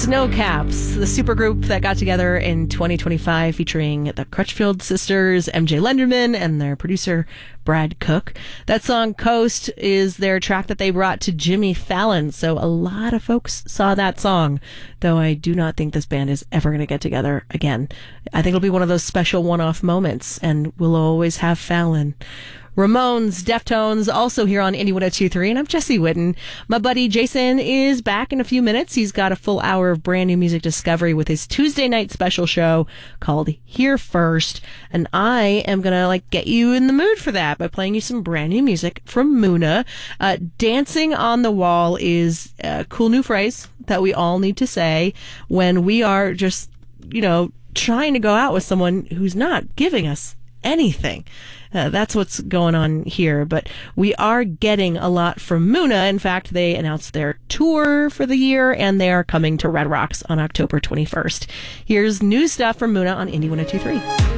Snowcaps, the supergroup that got together in 2025 featuring the Crutchfield sisters, MJ Lenderman, and their producer, Brad Cook. That song, Coast, is their track that they brought to Jimmy Fallon, so a lot of folks saw that song, though I do not think this band is ever going to get together again. I think it'll be one of those special one-off moments, and we'll always have Fallon. Ramones, Deftones, also here on Indie 102.3, and I'm Jesse Whitten. My buddy Jason is back in a few minutes. He's got a full hour of brand new music discovery with his Tuesday night special show called Here First, and I am gonna get you in the mood for that by playing you some brand new music from Muna. Dancing on the wall is a cool new phrase that we all need to say when we are just, trying to go out with someone who's not giving us anything. That's what's going on here, but we are getting a lot from Muna. In fact, they announced their tour for the year, and they are coming to Red Rocks on October 21st. Here's new stuff from Muna on Indie 102.3.